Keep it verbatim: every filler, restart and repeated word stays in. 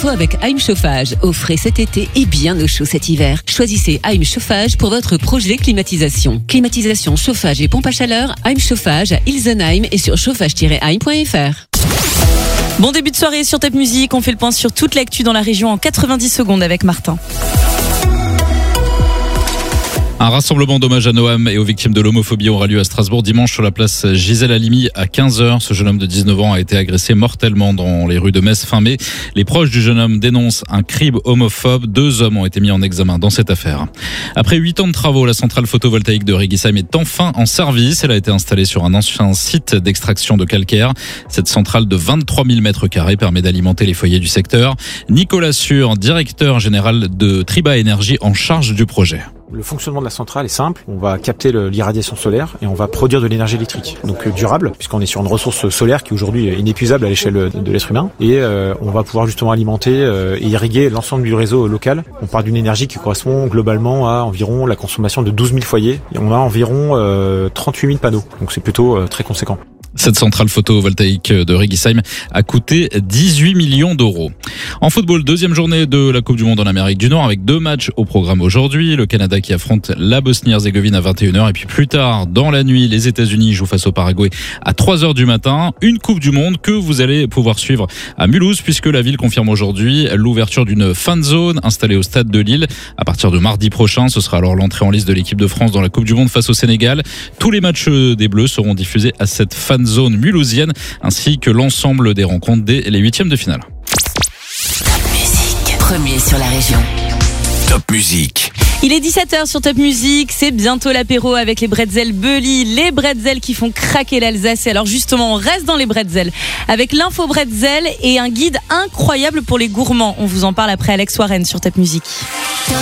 chaud avec Heim Chauffage. Au frais cet été et bien au chaud cet hiver. Choisissez Heim Chauffage pour votre projet climatisation. Climatisation, chauffage et pompe à chaleur, Heim Chauffage à Ilsenheim et sur chauffage tiret heim point f r. Bon début de soirée sur Top Music. On fait le point sur toute l'actu dans la région en quatre-vingt-dix secondes avec Martin. Un rassemblement d'hommage à Noam et aux victimes de l'homophobie aura lieu à Strasbourg dimanche sur la place Gisèle Halimi à quinze heures. Ce jeune homme de dix-neuf ans a été agressé mortellement dans les rues de Metz fin mai. Les proches du jeune homme dénoncent un crime homophobe. Deux hommes ont été mis en examen dans cette affaire. Après huit ans de travaux, la centrale photovoltaïque de Réguisheim est enfin en service. Elle a été installée sur un ancien site d'extraction de calcaire. Cette centrale de vingt-trois mille mètres carrés permet d'alimenter les foyers du secteur. Nicolas Sûr, directeur général de Triba Énergie en charge du projet. Le fonctionnement de la centrale est simple. On va capter le, l'irradiation solaire et on va produire de l'énergie électrique. Donc euh, durable, puisqu'on est sur une ressource solaire qui aujourd'hui est inépuisable à l'échelle de, de l'être humain. Et euh, on va pouvoir justement alimenter euh, et irriguer l'ensemble du réseau local. On parle d'une énergie qui correspond globalement à environ la consommation de douze mille foyers. Et on a environ euh, trente-huit mille panneaux. Donc c'est plutôt euh, très conséquent. Cette centrale photovoltaïque de Réguisheim a coûté dix-huit millions d'euros. En football, deuxième journée de la Coupe du Monde en Amérique du Nord avec deux matchs au programme aujourd'hui. Le Canada qui affronte la Bosnie-Herzégovine à vingt et une heures et puis plus tard, dans la nuit, les États-Unis jouent face au Paraguay à trois heures du matin. Une Coupe du Monde que vous allez pouvoir suivre à Mulhouse puisque la ville confirme aujourd'hui l'ouverture d'une fan zone installée au stade de Lille. À partir de mardi prochain, ce sera alors l'entrée en liste de l'équipe de France dans la Coupe du Monde face au Sénégal. Tous les matchs des Bleus seront diffusés à cette fan zone mulhousienne ainsi que l'ensemble des rencontres dès les huitièmes de finale. Top Music, premier sur la région. Top Music. Il est dix-sept heures sur Top Music, c'est bientôt l'apéro avec les bretzels Bully, les bretzels qui font craquer l'Alsace. Et alors justement, on reste dans les bretzels avec l'info bretzel et un guide incroyable pour les gourmands. On vous en parle après Alex Warren sur Top Music.